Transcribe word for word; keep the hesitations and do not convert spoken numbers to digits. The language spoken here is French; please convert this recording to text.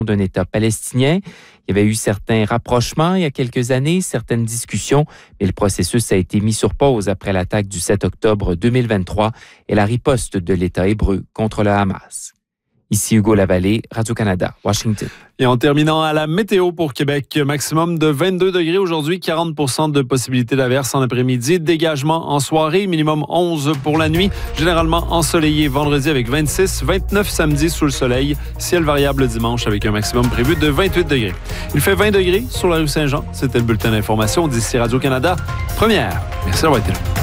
d'un État palestinien. Il y avait eu certains rapprochements il y a quelques années, certaines discussions, mais le processus a été mis sur pause après l'attaque du sept octobre deux mille vingt-trois et la riposte de l'État hébreu contre le Hamas. Ici Hugo Lavallée, Radio-Canada, Washington. Et en terminant à la météo pour Québec, maximum de vingt-deux degrés aujourd'hui, quarante pour cent de possibilité d'averse en après-midi, dégagement en soirée, minimum onze pour la nuit, généralement ensoleillé vendredi avec vingt-six, vingt-neuf samedi sous le soleil, ciel variable dimanche avec un maximum prévu de vingt-huit degrés. Il fait vingt degrés sur la rue Saint-Jean, c'était le bulletin d'information d'ici Radio-Canada, première. Merci d'avoir été là.